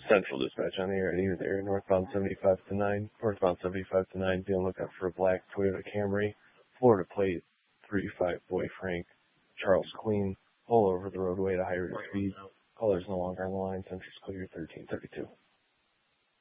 Central Dispatch on the air at either there, northbound 75 to 9, northbound 75 to 9, be on the lookout for a black Toyota Camry, Florida plate 35 Boy Frank, Charles Queen, all over the roadway at a high rate of speed. Callers no longer on the line, Central's clear 1332.